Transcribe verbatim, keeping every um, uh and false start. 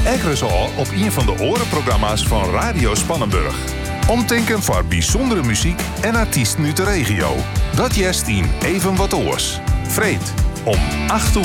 Ekkeres al op een van de orenprogramma's van Radio Spannenburg. Omtinken voor bijzondere muziek en artiesten uit de regio. Dat jest in Even Wat Oors. Vreed om acht uur.